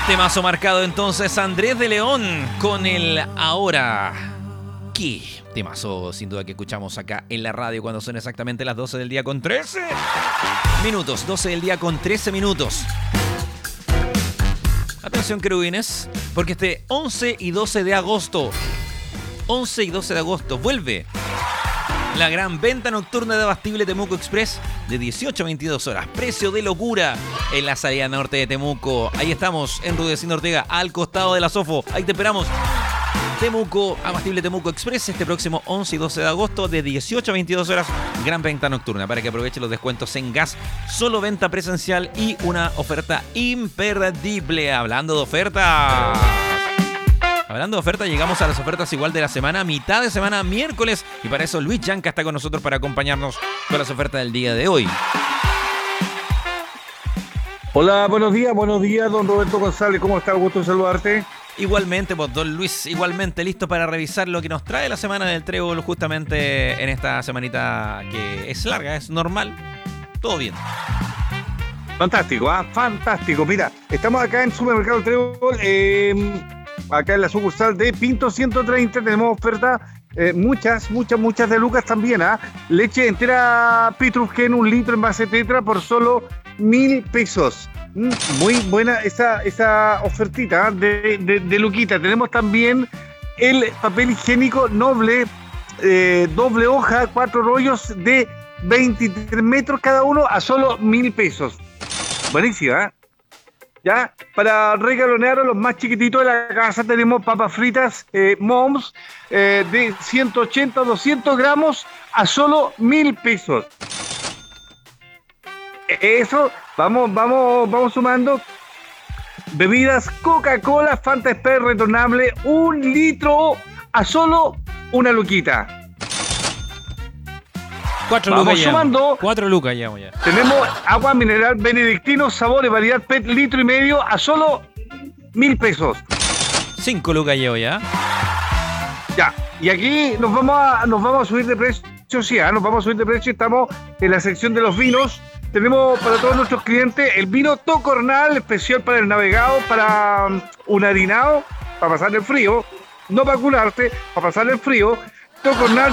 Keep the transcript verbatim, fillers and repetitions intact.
Temazo marcado entonces Andrés de León con el Ahora ¿Qué? Temazo sin duda que escuchamos acá en la radio cuando son exactamente las doce del día con trece minutos. doce del día con trece minutos. Atención, querubines, porque este once y doce de agosto, once y doce de agosto, vuelve la gran venta nocturna de Abastible Temuco Express de dieciocho a veintidós horas. Precio de locura en la salida norte de Temuco. Ahí estamos, en Rudecindo Ortega, al costado de la Sofo. Ahí te esperamos. Temuco, Abastible Temuco Express, este próximo once y doce de agosto de dieciocho a veintidós horas. Gran venta nocturna para que aproveche los descuentos en gas. Solo venta presencial y una oferta imperdible. Hablando de ofertas. Hablando de ofertas, llegamos a las ofertas igual de la semana, mitad de semana, miércoles. Y para eso Luis Yanca está con nosotros para acompañarnos con las ofertas del día de hoy. Hola, buenos días, buenos días, don Roberto González. ¿Cómo está? Gusto en saludarte. Igualmente, pues, don Luis, igualmente listo para revisar lo que nos trae la semana del Trébol justamente en esta semanita que es larga, es normal. Todo bien. Fantástico, ¿ah? ¿eh? Fantástico. Mira, estamos acá en Supermercado Trébol, eh, acá en la sucursal de Pinto ciento treinta. Tenemos ofertas, eh, muchas, muchas, muchas de Lucas también, ¿ah? ¿eh? Leche entera Petrusgen, un litro en base tetra por solo mil pesos. Muy buena esa, esa ofertita de, de, de Luquita. Tenemos también el papel higiénico Noble, eh, doble hoja, cuatro rollos de veintitrés metros cada uno a solo mil pesos. Buenísima, ¿eh? Ya, para regalonear a los más chiquititos de la casa tenemos papas fritas eh, Moms eh, de ciento ochenta a doscientos gramos a solo mil pesos. Eso, vamos, vamos, vamos sumando. Bebidas Coca-Cola, Fanta Express retornable, un litro a solo una luquita. Cuatro vamos lucas sumando. Ya. Cuatro lucas ya, ya. Tenemos agua mineral Benedictino, sabores, variedad P E T, litro y medio a solo mil pesos. Cinco lucas llevo ya. Ya, y aquí nos vamos a, nos vamos a subir de precio, sí, ¿eh? nos vamos a subir de precio. Estamos en la sección de los vinos. Tenemos para todos nuestros clientes el vino Tocornal, especial para el navegado, para um, un harinado, para pasar el frío, no para curarte, para pasar el frío. Tocornal